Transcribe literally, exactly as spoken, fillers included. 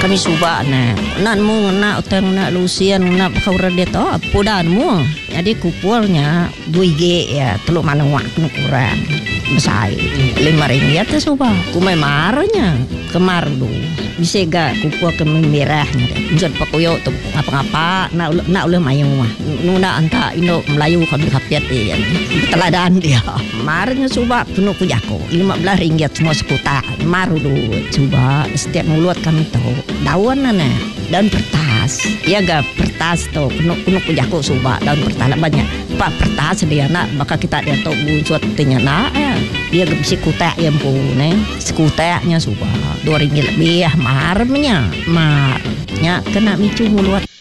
kami suba na nan mo na utang na lusian na kaura dito pudan mo jadi kupulnya dua G ya teluk manawak ukuran besar lima ringgit tu suba kumai marnya kemar du bisa ga kupul ke merahnya deh pakuyo tu apa-apa nak nak uleh mayu mah nuna anta Indo Melayu kan kapiat dia teladan dia marnya suba penuh kujako lima belas ringgit semua sekuta maru du coba setiap mulut kami tahu daun nana daun pertas ya ga pertas tu penuh penuh kujako suba daun pertas banyak pak pertas dia nak bakal kita dia tahu buat tinya nak dia ga bisa kutak yang pun sekutaknya suba dua ringgit lebih marnya marnya kena micu mulut